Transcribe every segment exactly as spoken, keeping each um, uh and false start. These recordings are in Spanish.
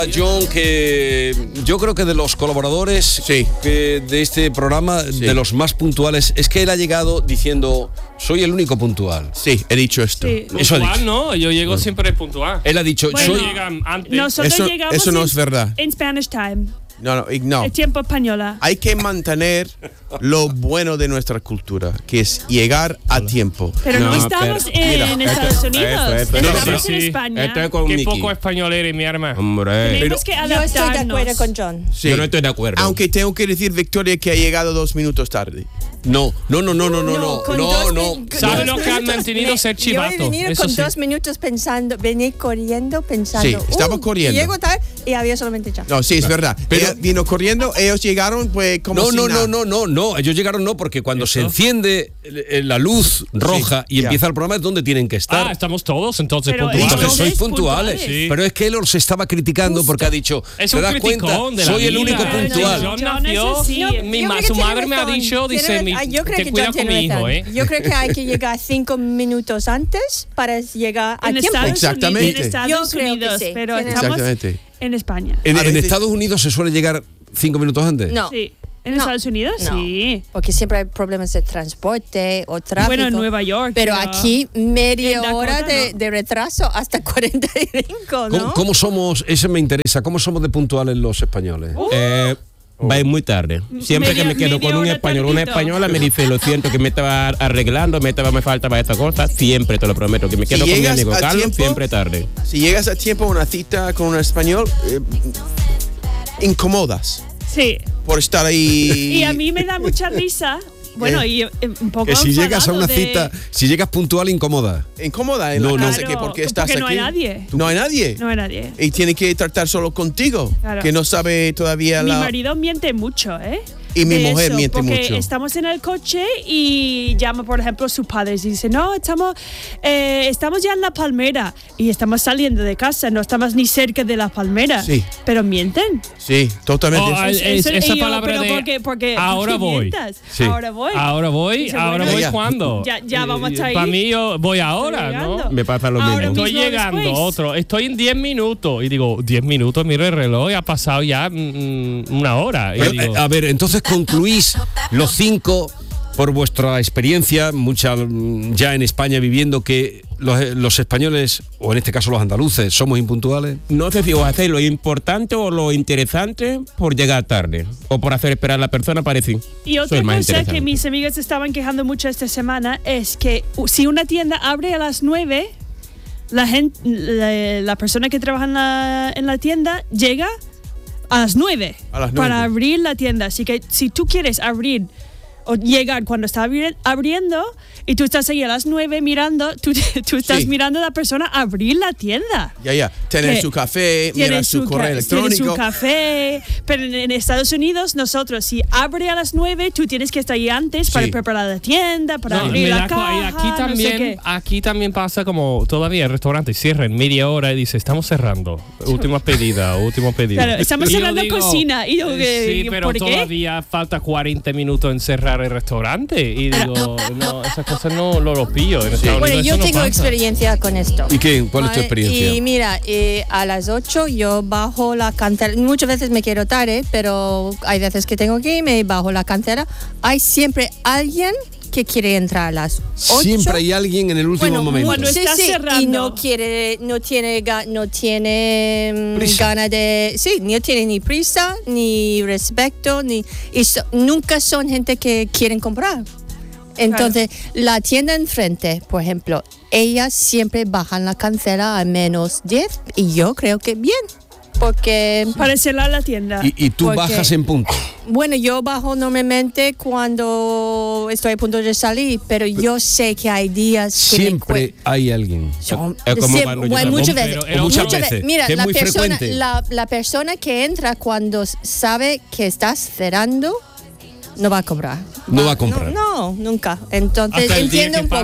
John, que yo creo que de los colaboradores sí. que de este programa, sí. de los más puntuales, es que él ha llegado diciendo, soy el único puntual. Sí, he dicho esto. Sí. Eso ha Puntual, dicho. no, yo llego siempre puntual. Él ha dicho, Bueno, soy... Llegan antes. Nosotros Eso- llegamos eso no en, es verdad. en Spanish time. No, no, no. El tiempo española. Hay que mantener lo bueno de nuestra cultura, que es llegar a tiempo. Pero no, No, estamos pero- en mira, Estados esto- Unidos. esto- esto- Estamos no, en sí, España. Estoy con Qué Miki. poco español eres, mi arma. Hombre. Tenemos que Yo adaptarnos. estoy de acuerdo con John. Sí. Yo no estoy de acuerdo. Aunque tengo que decir, Victoria, que ha llegado dos minutos tarde. No, no, no, no, no, no, no, con no, dos no. mi- con ¿Sabes dos lo que han minutos mantenido me- ser Yo chivato? he venido Eso con sí. dos minutos pensando, venir corriendo pensando. Sí, estamos "Uh", corriendo. Y llego tarde y había solamente ya. No, sí, es verdad. Pero- Ella vino corriendo, ellos llegaron pues como No, si no, nada. no, no, no, no. Ellos llegaron no, porque cuando se ¿Eso? enciende eh, la luz roja Sí, y ya. empieza el programa es donde tienen que estar. Ah, estamos todos entonces Pero puntuales. Entonces sois Entonces, puntuales. puntuales. Sí. Pero es que él os estaba criticando porque ha dicho, Es ¿te un das cuenta? criticón de la Soy el vida. único No, no, puntual. no. John John es nació, así. No, mi yo ma- creo que su tiene madre me ha razón. dicho, Tiene dice, ra- mi, ah, yo creo ten que cuidado John con mi tiene hijo, razón. ¿eh? Yo creo que hay que llegar cinco minutos antes para llegar a En tiempo. Estados Exactamente. Unidos, en Estados Yo creo que Unidos, sí. pero Tienes- estamos Exactamente. en España. En, A en veces- Estados Unidos se suele llegar cinco minutos antes. No. Sí. ¿En No. Estados Unidos? No. Sí. Porque siempre hay problemas de transporte o tráfico. Bueno, en Nueva York. Pero aquí media en Dakota, hora de, no. de retraso hasta cuarenta y cinco, ¿no? ¿Cómo, cómo somos? Ese me interesa. ¿Cómo somos de puntuales los españoles? Eh, va a ir muy tarde. Siempre Media- que me quedo media con un hora español, una tardito. española me dice, lo siento, que me estaba arreglando, me estaba, me faltaba esta cosa, siempre te lo prometo, que me Si quedo con mi llegas amigo a Carlos, tiempo- siempre tarde. Si llegas a tiempo a una cita con un español, eh, incomodas Sí. por estar ahí. Y a mí me da mucha risa. Bueno, y eh, un poco Que si llegas a enfadado una de- cita, si llegas puntual, incomoda. Incómoda en No, la no. casa, Claro, que porque estás porque no aquí. hay nadie. No hay nadie. No hay nadie. Y tiene que tratar solo contigo, Claro. que no sabe todavía Mi la. marido miente mucho, ¿eh? Y mi De mujer eso, miente porque mucho. estamos en el coche y llama, por ejemplo, a sus padres y dice, no, estamos, eh, estamos ya en la palmera y estamos saliendo de casa, no estamos ni cerca de la palmera. Sí. Pero mienten. Sí, totalmente. Oh, Es- es- eso- esa y yo, palabra pero de porque- porque- ahora porque voy. mientas. Sí. Ahora voy. Ahora voy, Dice, ahora bueno, voy ya. cuando. Ya- ya vamos a ir. Para mí yo voy ahora, llegando. ¿no? Me pasa lo Ahora mismo. mismo. Estoy llegando, después. otro. Estoy en diez minutos. Y digo, diez minutos, miro el reloj y ha pasado ya mm, una hora. Y Pero, digo, eh, a ver, entonces concluís los cinco por vuestra experiencia, mucha mm, ya en España viviendo, que los, eh, los españoles, o en este caso los andaluces, somos impuntuales. No sé si os hacéis lo importante o lo interesante por llegar tarde o por hacer esperar a la persona para decir. Y soy otra el más cosa interesante. que mis amigas estaban quejando mucho esta semana es que u- si una tienda abre a las nueve, la, gente, la, la persona que trabaja en la, en la tienda llega a las nueve A las para nueve. abrir la tienda. Así que si tú quieres abrir o llegar cuando está abri- abriendo y tú estás ahí a las nueve mirando, tú, tú estás Sí. mirando a la persona abrir la tienda. Ya, ya. Tener que su café, Tiene mirar su ca- correo tiene electrónico. su café, pero en, en Estados Unidos nosotros si abre a las nueve tú tienes que estar ahí antes para Sí. preparar la tienda, para no, abrir me la da co- caja, y aquí no sé también, qué. aquí también pasa como todavía el restaurante cierra en media hora y dice, estamos cerrando. Última pedida, último pedido. Claro, estamos Y yo cerrando digo, cocina. Y yo, eh, sí, ¿qué? pero ¿por qué? todavía falta cuarenta minutos en cerrar el restaurante. Y digo, no, esas cosas no, no lo pillo. En Estados Bueno, Unidos yo eso no tengo pasa. experiencia con esto. ¿Y qué? ¿Cuál es tu Vale, experiencia? Y mira, eh, a las ocho yo bajo la cantera. Muchas veces me quiero tarde, pero hay veces que tengo que irme y bajo la cantera. Hay siempre alguien que quiere entrar a las ocho. Siempre hay alguien en el último Bueno, momento. Cuando sí, está sí, cerrando. y no quiere, no tiene, ga- no tiene mm, Prisa. ganas de, sí, no tiene ni prisa, ni respeto, ni, y so- nunca son gente que quieren comprar. Entonces, la tienda enfrente, por ejemplo, ellas siempre bajan la cancela a menos diez y yo creo que bien, porque Para cerrar la tienda. Y, y tú Porque- bajas en punto. bueno, yo bajo normalmente cuando estoy a punto de salir, pero yo sé que hay días que me Siempre cue- hay alguien. son- Es como siempre- cuando yo bueno, trabajo, muchas pero veces, era muchas muchas veces, Mira, que es la muy persona, frecuente. la, la persona que entra cuando sabe que estás cerrando no va a comprar. No va a comprar. No, no, nunca. Entonces Hasta el día entiendo que un pase. poco.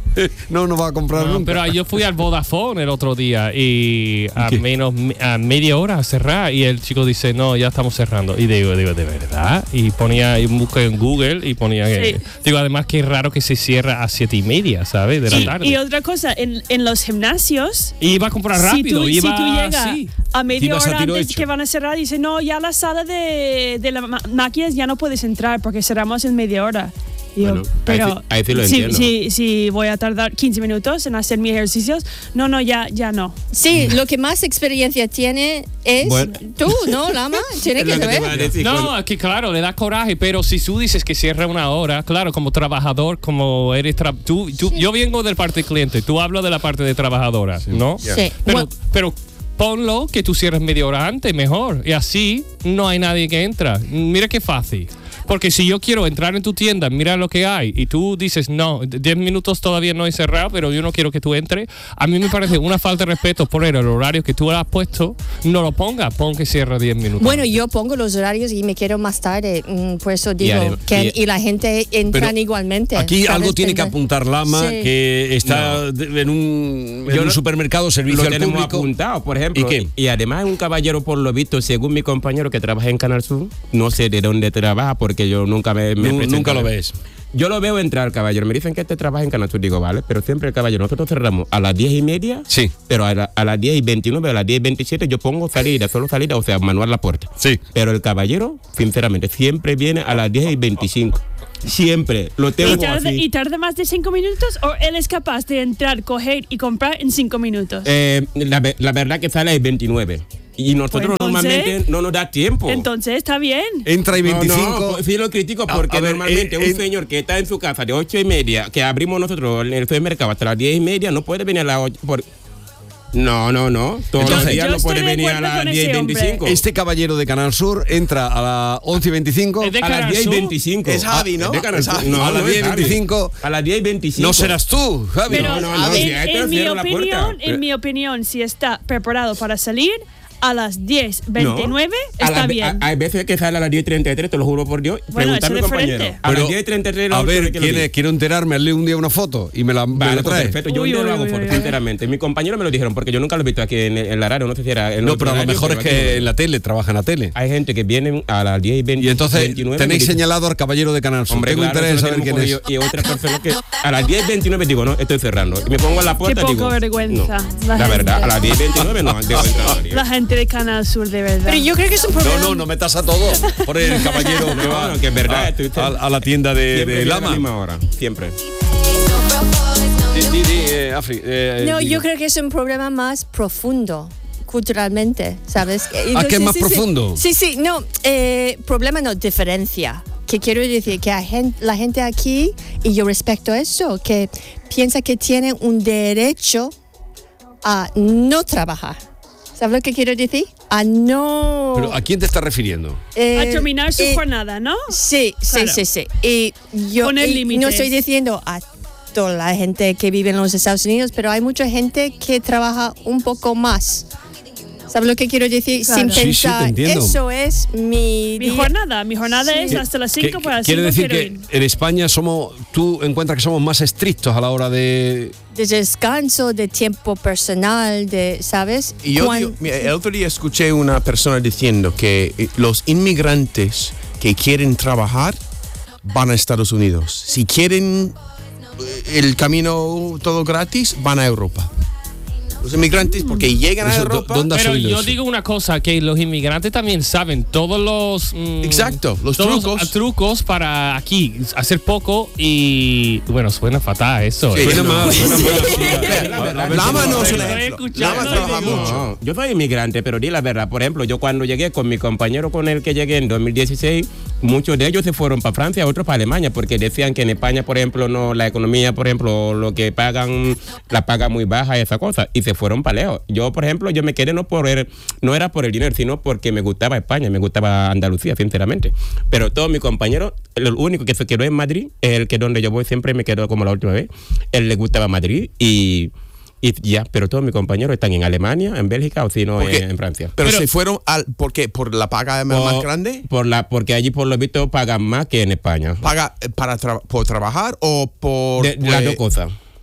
no nos va a comprar No, nunca. pero yo fui al Vodafone el otro día y a ¿Qué? menos a media hora a cerrar y el chico dice, no, ya estamos cerrando. Y digo, digo, ¿de verdad? Y ponía, y busqué en Google y ponía que, Sí. digo, además que es raro que se cierra a siete y media, ¿sabes? De la Y, tarde. y otra cosa, en, en los gimnasios, Y iba a comprar si rápido, tú, iba si tú llegas así. a media Ibas a hora tiro antes hecho. que van a cerrar, dice no, ya la sala de, de las ma- máquinas ya no puedes entrar porque cerramos en media hora. Y yo, Bueno, ahí pero sí- ahí sí lo si, entiendo. si, si voy a tardar quince minutos en hacer mis ejercicios, no, no, ya, ya no. Sí, lo que más experiencia tiene es Bueno. tú, ¿no, Lama? Tienes Es que lo que te iba a saber. decir, No, cuando- es que claro, le da coraje, pero si tú dices que cierra una hora, claro, como trabajador, como eres tra- tú, tú- yo vengo del parte cliente, tú hablas de la parte de trabajadora, ¿no? Sí. Pero, Bueno, pero ponlo que tú cierres media hora antes, mejor. Y así no hay nadie que entra. Mira qué fácil. Porque si yo quiero entrar en tu tienda, mira lo que hay, y tú dices, no, diez minutos todavía no he cerrado, pero yo no quiero que tú entres, a mí me parece una falta de respeto poner el horario que tú has puesto, no lo pongas, pon que cierra diez minutos. bueno, yo pongo los horarios y me quiero más tarde, mm, por eso digo adem- que y- y la gente entran Pero igualmente. Aquí ¿sabes? algo tiene que Entonces- apuntar Lama, Sí. que está de- en un, en Yo un lo- supermercado, servicio lo al tenemos público. apuntado, por ejemplo. ¿Y qué? Y además es un caballero, por lo visto, según mi compañero que trabaja en Canal Sur, no sé de dónde trabaja porque yo nunca me, me Nu- presento. nunca lo ves. Yo lo veo entrar, caballero. Me dicen que este trabaja en Canal Sur. Digo, vale, pero siempre el caballero. Nosotros cerramos a las diez y media. Sí. Pero a, la- a las diez y veintinueve, a las diez y veintisiete, yo pongo salida, solo salida, o sea, manual la puerta. Sí. Pero el caballero, sinceramente, siempre viene a las diez y veinticinco. Siempre. Lo tengo ¿Y tarda, así. ¿Y tarda más de cinco minutos o él es capaz de entrar, coger y comprar en cinco minutos? Eh, la, ve- la verdad que sale a veintinueve. Y nosotros Pues entonces- normalmente no nos da tiempo. Entonces está bien. Entra y No, veinticinco. no, pues sí lo critico A- porque a ver, normalmente eh, un eh, señor que está en su casa de ocho y media, que abrimos nosotros en el supermercado hasta las diez y media, no puede venir a las ocho. Por... No, no, no. Todos Entonces, los días yo no estoy puede de venir a acuerdo las con diez y ese hombre. veinticinco. Este caballero de Canal Sur entra a las once y veinticinco. Es de A las Canal diez y Sur. veinticinco. Es Javi, ¿no? de Canal Es Sur. Javi. No, A las no es diez y Javi. veinticinco. A las diez y veinticinco. No serás tú, Javi. Pero No, no, no, en, si a esto en mi cierro la opinión, puerta. en mi opinión, si está preparado para salir a las diez veintinueve, A está las ve- bien. a- Hay veces que sale a las diez y treinta y tres, te lo juro por Dios. Bueno, Preguntar a mi eso es compañero. diferente. A Pero, las diez y treinta y tres. a ver, ¿quién es? Quiero enterarme, hazle un día una foto y me la, me Vale, la pues trae. perfecto. Yo Uy, un día uy, lo hago uy, foto, uy. sinceramente. Mis compañeros me lo dijeron porque yo nunca lo he visto aquí en, en la radio. No sé si era en No, otro pero a lo horario, mejor es pero aquí que no. en la tele, trabaja en la tele. Hay gente que viene a las diez y veinte. Y entonces veintinueve, tenéis me dicen, señalado al caballero de Canal Sur. Hombre, Tengo claro, interés en eso lo saber quién es. tenemos yo. Y otras personas que a las diez y veintinueve digo, no, estoy cerrando. Y me pongo a la puerta y poca digo. vergüenza, no. la La, gente. verdad, a las diez y veintinueve no, debo entrar. La gente de Canal Sur, de verdad. Pero yo creo que es un problema. No, no, no metas a todo por el caballero que No, va no, que es verdad, a, estoy- a- a la tienda de, Siempre de viene a la Lama. misma hora, siempre. Di, di, di, eh, Afri, eh, No, di. yo creo que es un problema más profundo culturalmente, ¿sabes? ¿Ah, que es más sí, sí. profundo? Sí, sí, no, eh, problema no, diferencia. Que quiero decir que hay gen- la gente aquí, y yo respeto eso, que piensa que tiene un derecho a no trabajar. ¿Sabes lo que quiero decir? A no... Pero ¿a quién te estás refiriendo? eh, a terminar su eh, jornada, ¿no? Sí, sí, Claro. sí, sí. Y yo Poner y límites. no estoy diciendo a toda la gente que vive en los Estados Unidos, pero hay mucha gente que trabaja un poco más. ¿Sabes lo que quiero decir? Claro. Sin Sí, sí, te pensar, entiendo. eso es mi, Mi día. jornada, mi jornada Sí. es hasta las cinco, Que- para las Quiere cinco decir quiero que ir. en España somos, tú encuentras que somos más estrictos a la hora de... De descanso, de tiempo personal, de, ¿sabes? Y yo Cuan- digo, mira, el otro día escuché una persona diciendo que eh, los inmigrantes que quieren trabajar van a Estados Unidos. Si quieren eh, el camino todo gratis, van a Europa. Los inmigrantes, porque llegan a Eso, Europa. ¿dónde has Pero oído yo eso? digo una cosa, que los inmigrantes también saben todos los... mm, Exacto, los todos trucos. trucos para aquí hacer poco y... Bueno, suena fatal eso. Sí, ¿eh? Suena no. mal, suena mal. Mira, sí. A ver, a ver, Lama si- no es un Estoy ejemplo. escuchando Lama y trabaja digo, mucho. No, yo soy inmigrante, pero di la verdad. Por ejemplo, yo cuando llegué con mi compañero con el que llegué en dos mil dieciséis, muchos de ellos se fueron para Francia, otros para Alemania, porque decían que en España, por ejemplo, no la economía, por ejemplo, lo que pagan, la paga muy baja y esa cosa, y se fueron para lejos. Yo, por ejemplo, yo me quedé no por el, no era por el dinero, sino porque me gustaba España, me gustaba Andalucía, sinceramente. Pero todos mis compañeros, el único que se quedó en Madrid, es el que donde yo voy siempre me quedo como la última vez. Él le gustaba Madrid y Y ya, pero todos mis compañeros están en Alemania, en Bélgica o si no Porque- en, en Francia. Pero, Pero- se fueron al, ¿por qué? ¿Por la paga más, más grande? Por la, porque allí por lo visto pagan más que en España. ¿Paga eh, para tra- por trabajar o por...? De- las pues, dos cosas.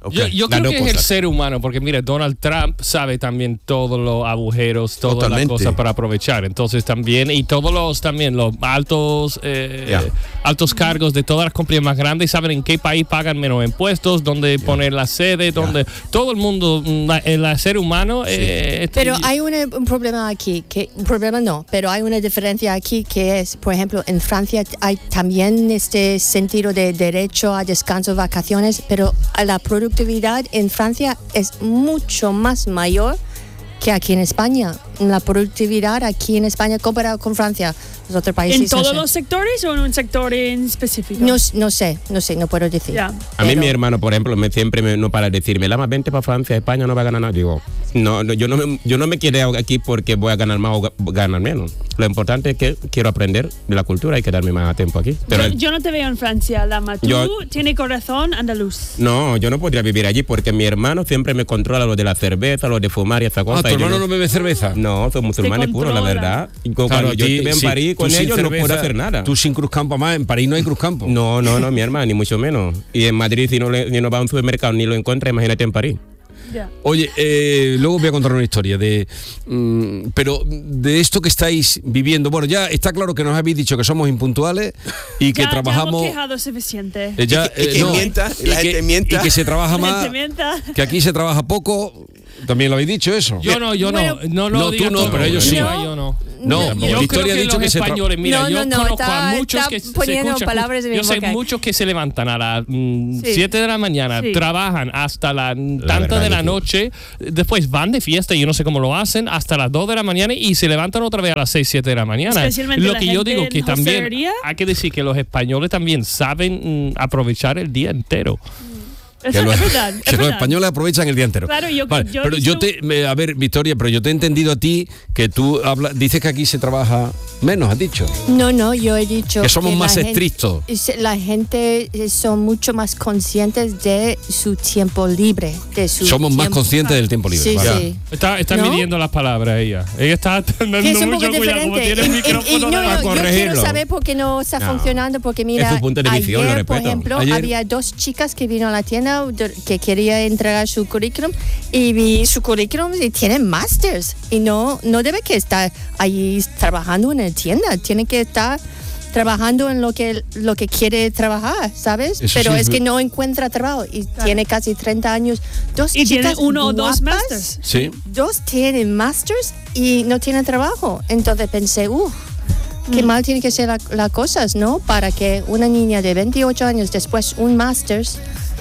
Okay. Yo, yo Las creo dos que es el cosas. ser humano, porque mira, Donald Trump sabe también todos los agujeros, todas las Totalmente. cosas para aprovechar. Entonces también, y todos los también los altos eh, Yeah. altos cargos de todas las compañías más grandes saben en qué país pagan menos impuestos, dónde poner la sede, dónde todo el mundo, la- el ser humano. eh, Pero y- hay una- un problema aquí, que un problema no, pero hay una diferencia aquí que es, por ejemplo, en Francia hay también este sentido de derecho a descanso, vacaciones, pero a la productividad en Francia es mucho más mayor que aquí en España. La productividad aquí en España comparado con Francia, los otros países. ¿En no todos sé. los sectores o en un sector en específico? No, no sé, no sé, no puedo decir. Ya. A mí Pero- mi hermano, por ejemplo, me, siempre me, no para de decirme, Lama, vente para Francia, España no va a ganar nada. Digo, no, no, yo, no me, yo no me quiero aquí porque voy a ganar más o ga- ganar menos. Lo importante es que quiero aprender de la cultura y quedarme más tiempo aquí. Pero yo, yo no te veo en Francia, Lama. Tú Yo- tienes corazón andaluz. no, yo no podría vivir allí porque mi hermano siempre me controla lo de la cerveza, lo de fumar y esa cosa. Ah, ¿tu y yo hermano no bebe cerveza? No, son musulmanes puros, la controla. verdad. Y Claro, cuando a yo ti, estuve en sí, París tú con sin ellos no puedo cerveza, hacer nada. Tú sin Cruzcampo, más en París no hay Cruzcampo. No, no, no, mi hermano, ni mucho menos. Y en Madrid, si no, le, si no va a un supermercado ni lo encuentra, imagínate en París. Ya. Oye, eh, luego voy a contar una historia de, mm, pero de esto que estáis viviendo. Bueno, ya está claro que nos habéis dicho que somos impuntuales y que ya, trabajamos. Ya hemos quejado suficiente. eh, ya, Y que- y eh, que no, mienta, y la que- gente mienta. y que se trabaja más. Se mienta. Que aquí se trabaja poco. También lo habéis dicho eso. yo no, yo Bueno, no, no lo no, tú diga no, todo. pero ellos sí. No, yo no. No, No, Victoria Yo ha creo que dicho los que se tra- españoles, mira, No, yo no, no, conozco está- a muchos está que se poniendo escuchan, palabras de mi yo sé boca. muchos que se levantan a las Sí. siete de la mañana, Sí. trabajan hasta las tantas verdad de la que sí. noche, después van de fiesta, yo no sé cómo lo hacen, hasta las dos de la mañana y se levantan otra vez a las seis, siete de la mañana. Especialmente Lo la que yo gente digo en que también hostelería. hay que decir que los españoles también saben mm, aprovechar el día entero. Es, Que los, es verdad. es que los verdad. españoles aprovechan el día entero. Claro, yo- Vale, yo he pero yo visto- te, me- a ver, Victoria, pero yo te he entendido a ti que tú habla, dices que aquí se trabaja menos, has dicho. No, no, yo he dicho Que somos la más gente- estrictos. es- La gente eh, son mucho más conscientes de su tiempo libre, de su Somos más tiempo- conscientes del tiempo libre. Sí, Vale. sí. Está, está ¿No? midiendo las palabras ella. Ella está dando Que es un mucho poco cuidado como diferente. tiene el Y- y- y micrófono. no, de- no, para yo quiero corregirlo. saber por qué no está No. funcionando, porque mira, Es su punto de visión, lo ayer, por respeto. ejemplo, Ayer- había dos chicas que vino a la tienda de- que quería entregar su currículum y vi su currículum y tienen masters y no, no debe que estar ahí trabajando en la tienda, tiene que estar trabajando en lo que lo que quiere trabajar, ¿sabes? Eso Pero sí, es es que ver- no encuentra trabajo y tiene casi treinta años. Dos Y tiene chicas uno o dos guapas, masters. Sí. dos tienen masters y no tienen trabajo. Entonces pensé, uh, qué mal tiene que ser las la cosas, ¿no? Para que una niña de veintiocho años después un masters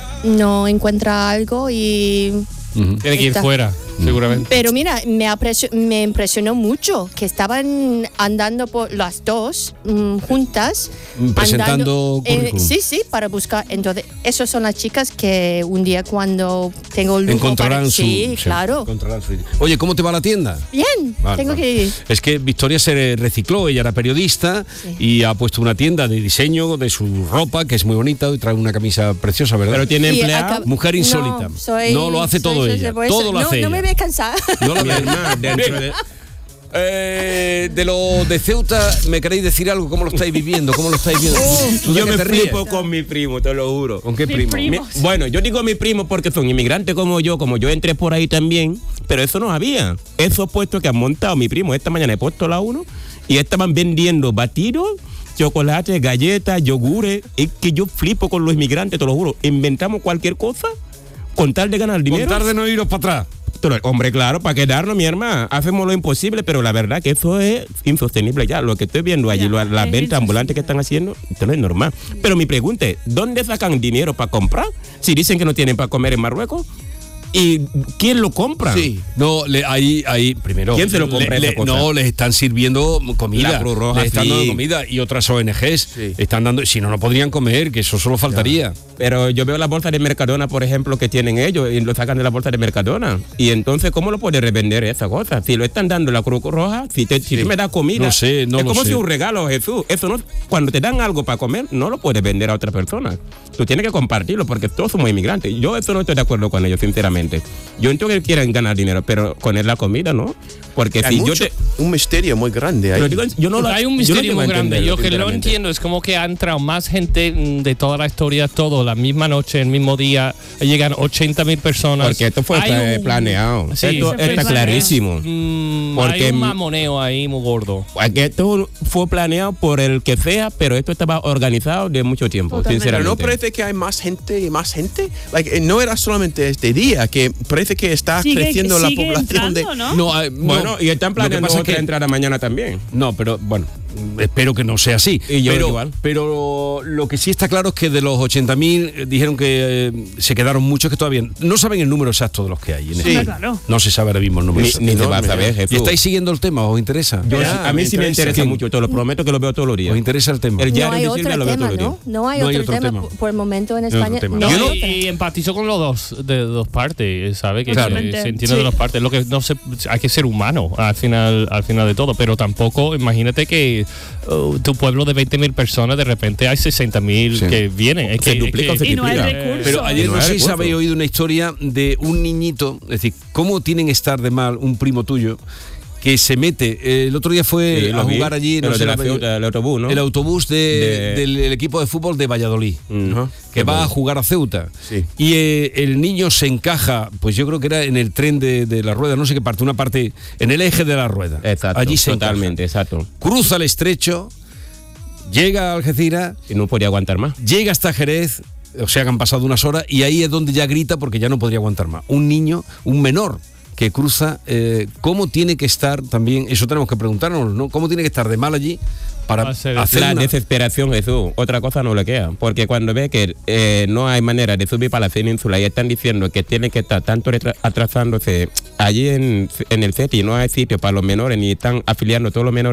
no encuentra algo y... Ujú. Tiene que ir Está. fuera, seguramente. Pero mira, me, aprecio- me impresionó mucho que estaban andando por las dos mm, juntas. Mm, presentando andando, eh, currículum. sí, sí, para buscar. Entonces, esas son las chicas que un día cuando tengo el lujo Encontrarán para- su. Sí, claro. encontrarán su- Oye, ¿cómo te va la tienda? Bien, Vale, tengo vale. que ir. Es que Victoria se recicló, ella era periodista y ha puesto una tienda de diseño de su ropa, que es muy bonita, y trae una camisa preciosa, ¿verdad? Pero tiene Y empleado. acab- Mujer insólita. No, soy- No, lo hace soy- todo soy- ella. soy- Todo lo no, hace no ella. me voy a cansar. No la Mi veo. hermana, dentro de- Eh, de lo de Ceuta, ¿me queréis decir algo? ¿Cómo lo estáis viviendo? ¿Cómo lo estáis viendo? ¿Tú de Yo qué me te ríes? flipo con mi primo, te lo juro. ¿Con qué Mi primo? primo. Mi- bueno, yo digo mi primo porque son inmigrantes como yo, como yo entré por ahí también, pero eso no había. Esos puestos que han montado mi primo, esta mañana he puesto la uno y estaban vendiendo batidos, chocolate, galletas, yogures. Es que yo flipo con los inmigrantes, te lo juro. Inventamos cualquier cosa con tal de ganar dinero. Contar de no iros para atrás. Pero, hombre, claro, para quedarnos, mi hermana. Hacemos lo imposible, pero la verdad que eso es insostenible ya. Lo que estoy viendo allí, Ya, lo- las es ventas ambulantes que están haciendo, esto no es normal. Pero mi pregunta es, ¿dónde sacan dinero para comprar? Si dicen que no tienen para comer en Marruecos. ¿Y quién lo compra? Sí. No, le, ahí, ahí, primero. ¿Quién se lo compra le- esa cosa? No, les están sirviendo comida. La Cruz Roja, les están sí. dando comida y otras O N Ges Sí. están dando. Si no, no podrían comer, que eso solo faltaría. Pero yo veo la bolsa de Mercadona, por ejemplo, que tienen ellos y lo sacan de la bolsa de Mercadona. Y entonces, ¿cómo lo puede revender esa cosa? Si lo están dando la Cruz Roja, si, te, si tú me das comida. No sé, no es lo como sé. si un regalo, Jesús. Eso no, cuando te dan algo para comer, no lo puedes vender a otra persona. Tú tienes que compartirlo porque todos somos inmigrantes. Yo eso no estoy de acuerdo con ellos, sinceramente. gente. Yo entiendo que quieren ganar dinero, pero con la comida, ¿no? Porque Hay si yo mucho- te... un misterio muy grande ahí. Pero digo, yo no lo- Hay un yo no misterio llego muy a grande. entenderlo, Yo que no sinceramente. entiendo es como que ha entrado más gente mm, de toda la historia, todo, la misma noche, el mismo día, llegan ochenta mil personas. Porque esto fue Hay pla- un- planeado. Sí, esto Eso fue está planeado. clarísimo. Mm, Porque- hay un mamoneo ahí muy gordo. Porque esto fue planeado por el que sea, pero esto estaba organizado de mucho tiempo, Totalmente. Pero sinceramente. no parece que hay más gente y más gente. Like, eh, no era solamente este día, que parece que está Sigue- creciendo la sigue población de. entrando, ¿no? No, eh, no. Bueno, y están Lo que planeando pasa es otra que- entrada mañana también. No, pero bueno, espero que no sea así. Y yo pero, igual. pero lo que sí está claro es que de los ochenta mil eh, dijeron que eh, se quedaron muchos que todavía no saben el número exacto de los que hay. En Sí. España. Claro. No se sabe ahora mismo el número Ni, exacto. ni se va a enorme, saber, ¿eh? Jesús. ¿Y estáis siguiendo el tema? ¿Os interesa? Yo Ya, sí- a me mí sí me interesa. interesa ¿Quién? mucho, te lo prometo que lo veo todos los días. ¿Os interesa el tema? El No diario hay de otro Silvia lo veo tema, todos los ¿no? días. No hay No hay otro, otro tema, tema. por- por el momento en otro España. tema. No No, hay y, otro. y empatizo con los dos, de dos partes, ¿sabes? Que Claro. se, se entiende Sí. de dos partes. Lo que no se, hay que ser humano al final, al final de todo, pero tampoco, imagínate que uh, tu pueblo de veinte mil personas, de repente hay sesenta mil Sí. que vienen. Es Se que, duplica es o que- se Y no hay triplica. recursos. Pero ayer No no hay sé si recursos. habéis oído una historia de un niñito, es decir, cómo tienen que estar de mal un primo tuyo que se mete, eh, el otro día fue Sí, a lo vi, jugar allí, pero no sé, de la la- Ceuta, el autobús, ¿no? el autobús de- De- del el equipo de fútbol de Valladolid, Mm. ¿no? que Qué va bueno. a jugar a Ceuta. Sí. Y eh, el niño se encaja, pues yo creo que era en el tren de, de la rueda, no sé qué parte, una parte, en el eje de la rueda. Exacto, Allí se encaja. totalmente, exacto. Cruza el estrecho, llega a Algeciras, Y no podía aguantar más. llega hasta Jerez, o sea que han pasado unas horas, y ahí es donde ya grita porque ya no podría aguantar más. Un niño, un menor, que cruza, eh, ¿cómo tiene que estar también? Eso tenemos que preguntarnos, ¿no? ¿Cómo tiene que estar de mal allí para Va a ser- hacer La una- desesperación, Jesús, otra cosa no le queda. Porque cuando ve que eh, no hay manera de subir para la península y están diciendo que tiene que estar tanto retra- atrasándose allí en, en el C E T I, no hay sitio para los menores, ni están afiliando todos los menores